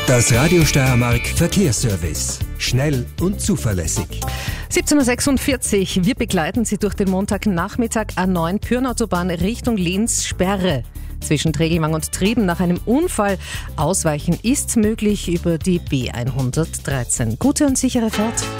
Das Radio Steiermark Verkehrsservice. Schnell und zuverlässig. 17.46 Uhr. Wir begleiten Sie durch den Montagnachmittag A9 Pürnautobahn Richtung Linz Sperre. Zwischen Tregelwang und Trieben nach einem Unfall. Ausweichen ist möglich über die B113. Gute und sichere Fahrt.